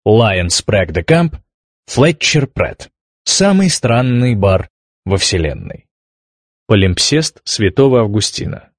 Lions Prague de Camp, Флетчер Претт. Самый странный бар во Вселенной. Полимпсест святого Августина.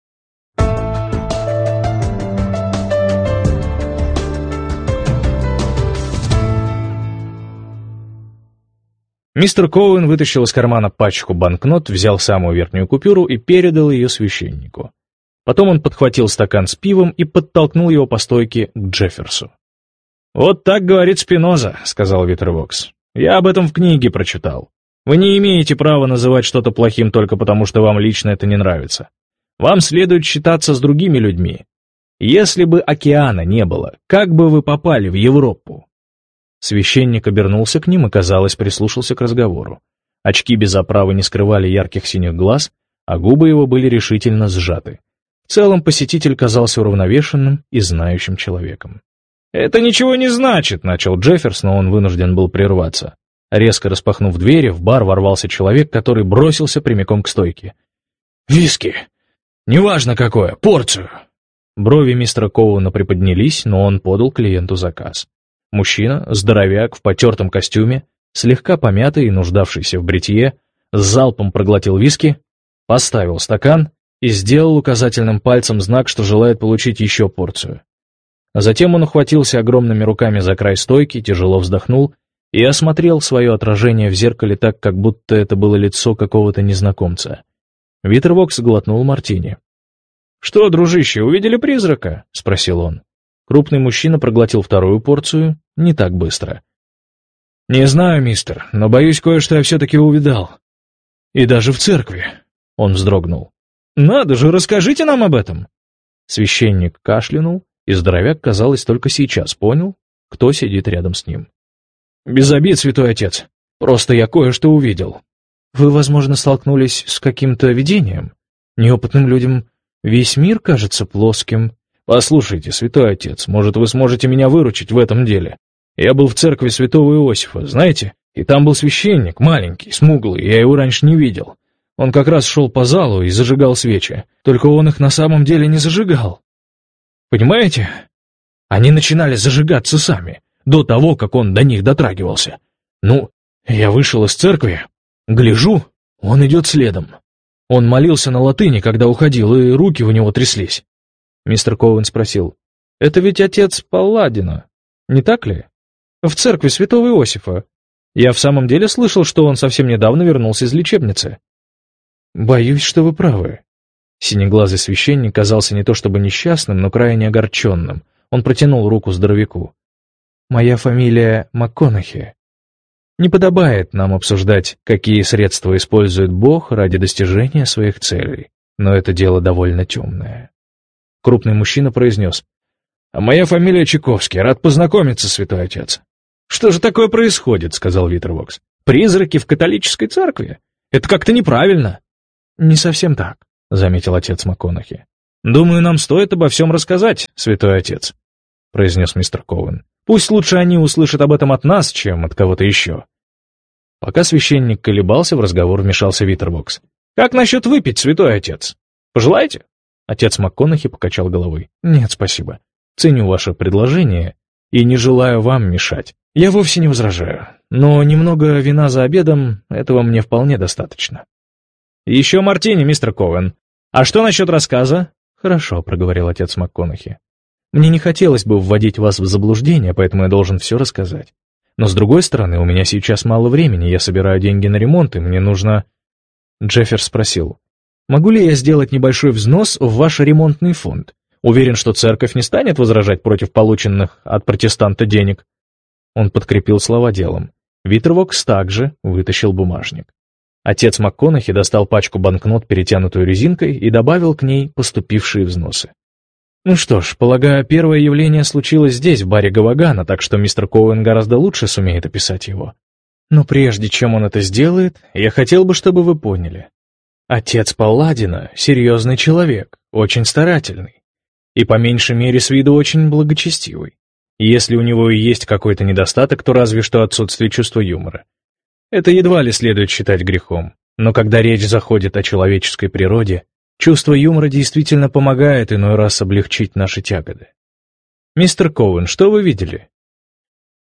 Мистер Коуэн вытащил из кармана пачку банкнот, взял самую верхнюю купюру и передал ее священнику. Потом он подхватил стакан с пивом и подтолкнул его по стойке к Джефферсу. «Вот так говорит Спиноза», — сказал Витервокс. «Я об этом в книге прочитал. Вы не имеете права называть что-то плохим только потому, что вам лично это не нравится. Вам следует считаться с другими людьми. Если бы океана не было, как бы вы попали в Европу?» Священник обернулся к ним и, казалось, прислушался к разговору. Очки без оправы не скрывали ярких синих глаз, а губы его были решительно сжаты. В целом посетитель казался уравновешенным и знающим человеком. «Это ничего не значит», — начал Джефферс, но он вынужден был прерваться. Резко распахнув двери, в бар ворвался человек, который бросился прямиком к стойке. «Виски! Неважно какое, порцию!» Брови мистера Коуэна приподнялись, но он подал клиенту заказ. Мужчина, здоровяк, в потертом костюме, слегка помятый и нуждавшийся в бритье, с залпом проглотил виски, поставил стакан и сделал указательным пальцем знак, что желает получить еще порцию. А затем он ухватился огромными руками за край стойки, тяжело вздохнул и осмотрел свое отражение в зеркале так, как будто это было лицо какого-то незнакомца. Витервокс глотнул мартини. «Что, дружище, увидели призрака?» — спросил он. Крупный мужчина проглотил вторую порцию не так быстро. «Не знаю, мистер, но, боюсь, кое-что я все-таки увидал. И даже в церкви». Он вздрогнул. «Надо же, расскажите нам об этом!» Священник кашлянул, и здоровяк, казалось, только сейчас понял, кто сидит рядом с ним. «Без обид, святой отец. Просто я кое-что увидел». «Вы, возможно, столкнулись с каким-то видением? Неопытным людям весь мир кажется плоским». «Послушайте, святой отец, может, вы сможете меня выручить в этом деле? Я был в церкви святого Иосифа, знаете, и там был священник, маленький, смуглый, я его раньше не видел. Он как раз шел по залу и зажигал свечи, только он их на самом деле не зажигал. Понимаете? Они начинали зажигаться сами, до того, как он до них дотрагивался. Ну, я вышел из церкви, гляжу, он идет следом. Он молился на латыни, когда уходил, и руки у него тряслись». Мистер Коуэн спросил: «Это ведь отец Палладина, не так ли? В церкви святого Иосифа. Я в самом деле слышал, что он совсем недавно вернулся из лечебницы». «Боюсь, что вы правы». Синеглазый священник казался не то чтобы несчастным, но крайне огорченным. Он протянул руку здоровяку. «Моя фамилия МакКонахи. Не подобает нам обсуждать, какие средства использует Бог ради достижения своих целей, но это дело довольно темное». Крупный мужчина произнес: «А моя фамилия Чайковский, рад познакомиться, святой отец». «Что же такое происходит?» — сказал Витервокс. «Призраки в католической церкви? Это как-то неправильно». «Не совсем так», — заметил отец МакКонахи. «Думаю, нам стоит обо всем рассказать, святой отец», — произнес мистер Коуэн. «Пусть лучше они услышат об этом от нас, чем от кого-то еще». Пока священник колебался, в разговор вмешался Витервокс. «Как насчет выпить, святой отец? Пожелаете?» Отец МакКонахи покачал головой. «Нет, спасибо. Ценю ваше предложение и не желаю вам мешать. Я вовсе не возражаю, но немного вина за обедом, этого мне вполне достаточно». «Еще мартини, мистер Коуэн. А что насчет рассказа?» «Хорошо», — проговорил отец МакКонахи. «Мне не хотелось бы вводить вас в заблуждение, поэтому я должен все рассказать. Но с другой стороны, у меня сейчас мало времени, я собираю деньги на ремонт, и мне нужно...» Джефферс спросил: «Могу ли я сделать небольшой взнос в ваш ремонтный фонд? Уверен, что церковь не станет возражать против полученных от протестанта денег». Он подкрепил слова делом. Витервокс также вытащил бумажник. Отец МакКонахи достал пачку банкнот, перетянутую резинкой, и добавил к ней поступившие взносы. «Ну что ж, полагаю, первое явление случилось здесь, в баре Гавагана, так что мистер Коуэн гораздо лучше сумеет описать его. Но прежде чем он это сделает, я хотел бы, чтобы вы поняли. Отец Палладина — серьезный человек, очень старательный, и по меньшей мере с виду очень благочестивый. Если у него и есть какой-то недостаток, то разве что отсутствие чувства юмора. Это едва ли следует считать грехом, но когда речь заходит о человеческой природе, чувство юмора действительно помогает иной раз облегчить наши тяготы. Мистер Коуэн, что вы видели?»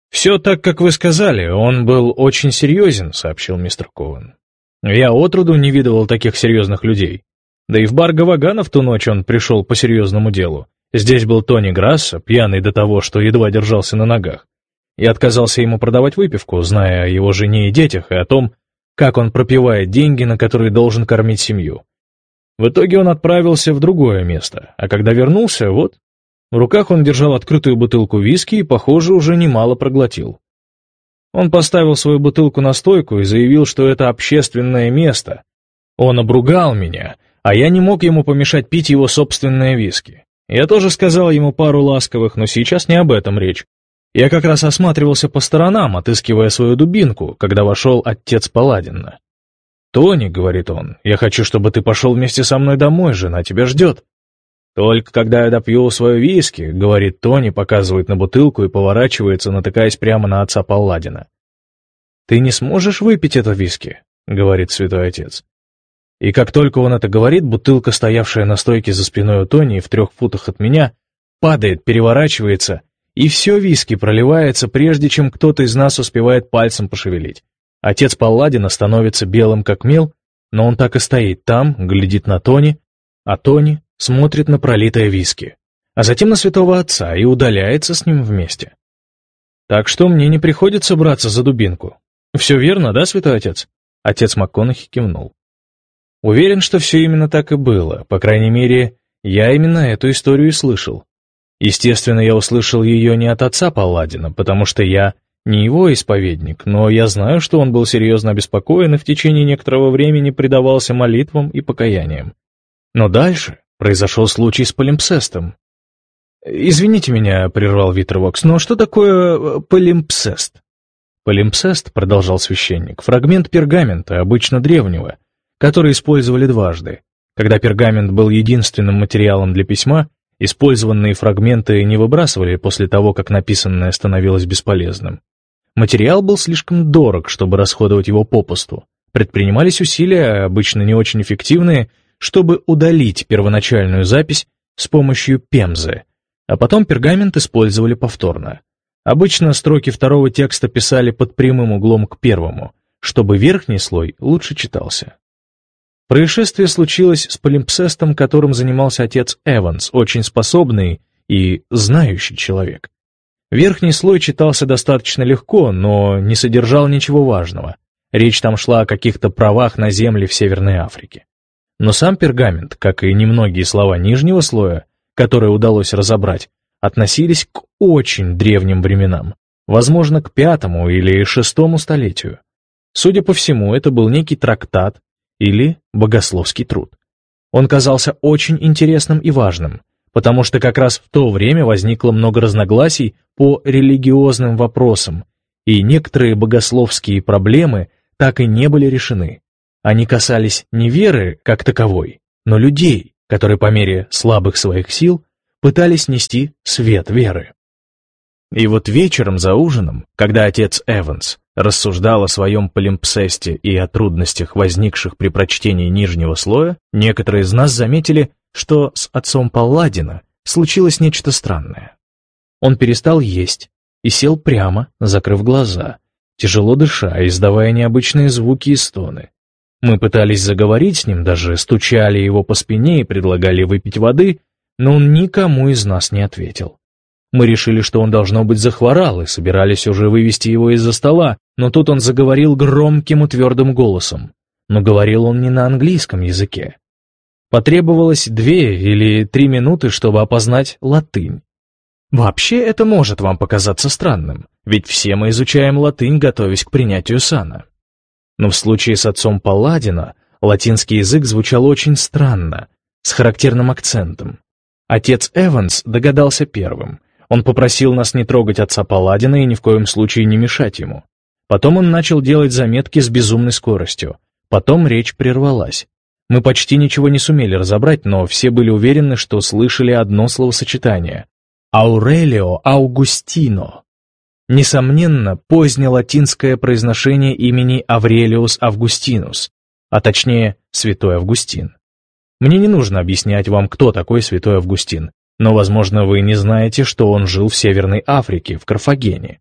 «Все так, как вы сказали, он был очень серьезен», — сообщил мистер Коуэн. «Я отроду не видывал таких серьезных людей. Да и в бар Гавагана в ту ночь он пришел по серьезному делу. Здесь был Тони Грасса, пьяный до того, что едва держался на ногах. Я отказался ему продавать выпивку, зная о его жене и детях, и о том, как он пропивает деньги, на которые должен кормить семью. В итоге он отправился в другое место, а когда вернулся, вот, в руках он держал открытую бутылку виски и, похоже, уже немало проглотил. Он поставил свою бутылку на стойку и заявил, что это общественное место. Он обругал меня, а я не мог ему помешать пить его собственное виски. Я тоже сказал ему пару ласковых, но сейчас не об этом речь. Я как раз осматривался по сторонам, отыскивая свою дубинку, когда вошел отец Палладина. «Тони», — говорит он, — «я хочу, чтобы ты пошел вместе со мной домой, жена тебя ждет». «Только когда я допью свою виски», — говорит Тони, показывает на бутылку и поворачивается, натыкаясь прямо на отца Палладина. «Ты не сможешь выпить это виски», — говорит святой отец. И как только он это говорит, бутылка, стоявшая на стойке за спиной у Тони в 3 футах от меня, падает, переворачивается, и все виски проливается, прежде чем кто-то из нас успевает пальцем пошевелить. Отец Палладина становится белым как мел, но он так и стоит там, глядит на Тони, а Тони смотрит на пролитое виски, а затем на святого отца и удаляется с ним вместе. Так что мне не приходится браться за дубинку. Все верно, да, святой отец? Отец МакКонахи кивнул. Уверен, что все именно так и было, по крайней мере, я именно эту историю и слышал. Естественно, я услышал ее не от отца Палладина, потому что я не его исповедник, но я знаю, что он был серьезно обеспокоен и в течение некоторого времени предавался молитвам и покаяниям. Но дальше произошел случай с полимпсестом. «Извините меня», — прервал Витервокс, — «но что такое полимпсест?» «Полимпсест», — продолжал священник, — «фрагмент пергамента, обычно древнего, который использовали дважды. Когда пергамент был единственным материалом для письма, использованные фрагменты не выбрасывали после того, как написанное становилось бесполезным. Материал был слишком дорог, чтобы расходовать его попусту. Предпринимались усилия, обычно не очень эффективные, чтобы удалить первоначальную запись с помощью пемзы, а потом пергамент использовали повторно. Обычно строки второго текста писали под прямым углом к первому, чтобы верхний слой лучше читался. Происшествие случилось с полимпсестом, которым занимался отец Эванс, очень способный и знающий человек. Верхний слой читался достаточно легко, но не содержал ничего важного. Речь там шла о каких-то правах на земли в Северной Африке. Но сам пергамент, как и немногие слова нижнего слоя, которые удалось разобрать, относились к очень древним временам, возможно, к 5 или 6 столетию. Судя по всему, это был некий трактат или богословский труд. Он казался очень интересным и важным, потому что как раз в то время возникло много разногласий по религиозным вопросам, и некоторые богословские проблемы так и не были решены. Они касались не веры как таковой, но людей, которые по мере слабых своих сил пытались нести свет веры. И вот вечером за ужином, когда отец Эванс рассуждал о своем полимпсесте и о трудностях, возникших при прочтении нижнего слоя, некоторые из нас заметили, что с отцом Палладина случилось нечто странное. Он перестал есть и сел прямо, закрыв глаза, тяжело дыша, издавая необычные звуки и стоны. Мы пытались заговорить с ним, даже стучали его по спине и предлагали выпить воды, но он никому из нас не ответил. Мы решили, что он, должно быть, захворал, и собирались уже вывести его из-за стола, но тут он заговорил громким и твердым голосом. Но говорил он не на английском языке. Потребовалось 2 или 3 минуты, чтобы опознать латынь. Вообще это может вам показаться странным, ведь все мы изучаем латынь, готовясь к принятию сана. Но в случае с отцом Палладина латинский язык звучал очень странно, с характерным акцентом. Отец Эванс догадался первым. Он попросил нас не трогать отца Палладина и ни в коем случае не мешать ему. Потом он начал делать заметки с безумной скоростью. Потом речь прервалась. Мы почти ничего не сумели разобрать, но все были уверены, что слышали одно словосочетание — «Аурелио Аугустино». Несомненно, позднелатинское произношение имени Аврелиус Августинус, а точнее, святой Августин. Мне не нужно объяснять вам, кто такой святой Августин, но, возможно, вы не знаете, что он жил в Северной Африке, в Карфагене.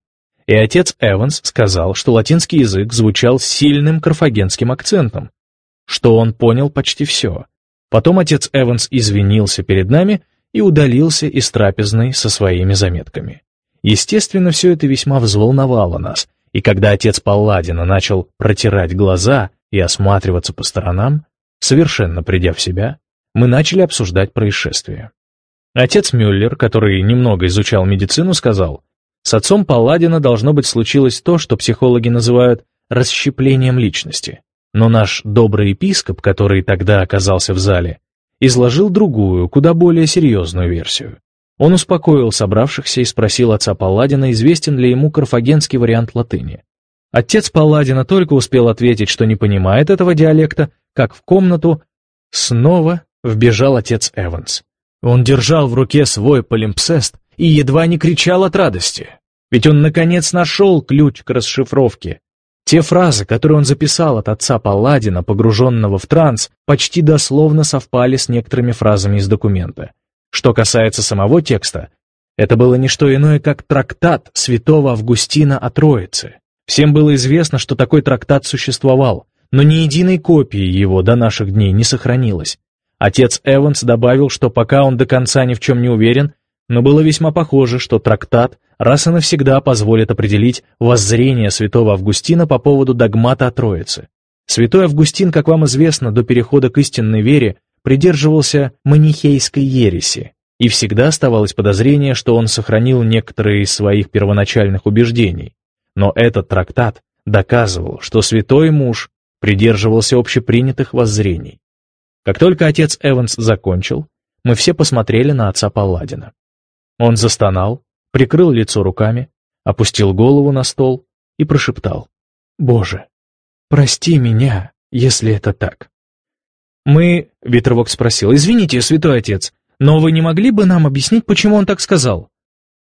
и отец Эванс сказал, что латинский язык звучал с сильным карфагенским акцентом, что он понял почти все. Потом отец Эванс извинился перед нами и удалился из трапезной со своими заметками. Естественно, все это весьма взволновало нас, и когда отец Палладина начал протирать глаза и осматриваться по сторонам, совершенно придя в себя, мы начали обсуждать происшествие. Отец Мюллер, который немного изучал медицину, сказал, с отцом Палладина должно быть случилось то, что психологи называют расщеплением личности. Но наш добрый епископ, который тогда оказался в зале, изложил другую, куда более серьезную версию. Он успокоил собравшихся и спросил отца Палладина, известен ли ему карфагенский вариант латыни. Отец Палладина только успел ответить, что не понимает этого диалекта, как в комнату снова вбежал отец Эванс. Он держал в руке свой полимпсест и едва не кричал от радости, ведь он наконец нашел ключ к расшифровке. Те фразы, которые он записал от отца Палладина, погруженного в транс, почти дословно совпали с некоторыми фразами из документа. Что касается самого текста, это было не что иное, как трактат святого Августина о Троице. Всем было известно, что такой трактат существовал, но ни единой копии его до наших дней не сохранилось. Отец Эванс добавил, что пока он до конца ни в чем не уверен, но было весьма похоже, что трактат раз и навсегда позволит определить воззрение святого Августина по поводу догмата о Троице. Святой Августин, как вам известно, до перехода к истинной вере придерживался манихейской ереси, и всегда оставалось подозрение, что он сохранил некоторые из своих первоначальных убеждений. Но этот трактат доказывал, что святой муж придерживался общепринятых воззрений. Как только отец Эванс закончил, мы все посмотрели на отца Палладина. Он застонал, прикрыл лицо руками, опустил голову на стол и прошептал: «Боже, прости меня, если это так». Ветровок спросил: «Извините, святой отец, но вы не могли бы нам объяснить, почему он так сказал?»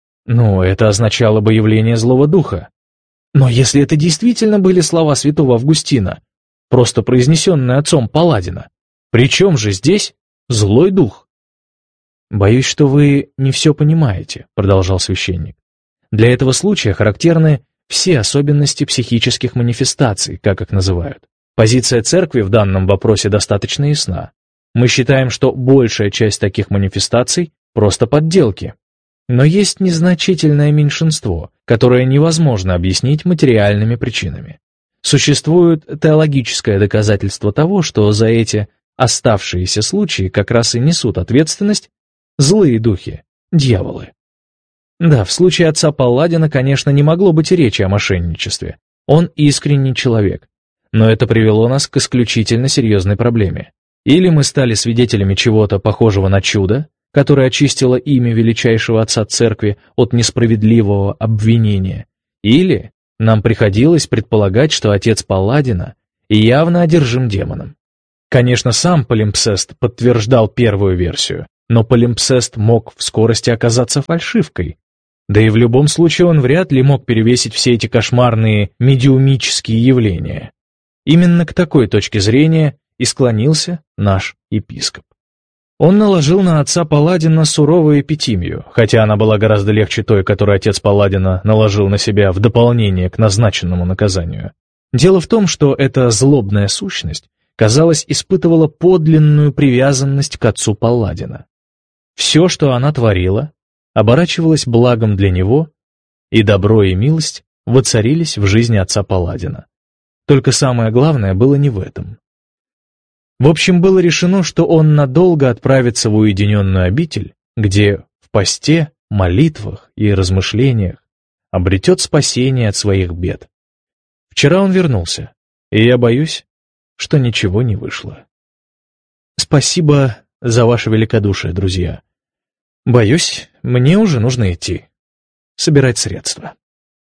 Это означало бы явление злого духа. Но если это действительно были слова святого Августина, просто произнесенные отцом Палладина, при чем же здесь злой дух? «Боюсь, что вы не все понимаете», — продолжал священник. «Для этого случая характерны все особенности психических манифестаций, как их называют. Позиция церкви в данном вопросе достаточно ясна. Мы считаем, что большая часть таких манифестаций — просто подделки. Но есть незначительное меньшинство, которое невозможно объяснить материальными причинами. Существует теологическое доказательство того, что за эти оставшиеся случаи как раз и несут ответственность злые духи, дьяволы. Да, в случае отца Палладина, конечно, не могло быть и речи о мошенничестве. Он искренний человек. Но это привело нас к исключительно серьезной проблеме. Или мы стали свидетелями чего-то похожего на чудо, которое очистило имя величайшего отца церкви от несправедливого обвинения, или нам приходилось предполагать, что отец Палладина явно одержим демоном. Конечно, сам полимпсест подтверждал первую версию, но полимпсест мог в скорости оказаться фальшивкой. Да и в любом случае он вряд ли мог перевесить все эти кошмарные медиумические явления. Именно к такой точке зрения и склонился наш епископ. Он наложил на отца Палладина суровую эпитимию, хотя она была гораздо легче той, которую отец Палладина наложил на себя в дополнение к назначенному наказанию. Дело в том, что эта злобная сущность, казалось, испытывала подлинную привязанность к отцу Палладина. Все, что она творила, оборачивалось благом для него, и добро и милость воцарились в жизни отца Палладина. Только самое главное было не в этом. В общем, было решено, что он надолго отправится в уединенную обитель, где в посте, молитвах и размышлениях обретет спасение от своих бед. Вчера он вернулся, и я боюсь, что ничего не вышло. Спасибо за ваше великодушие, друзья. Боюсь, мне уже нужно идти, собирать средства.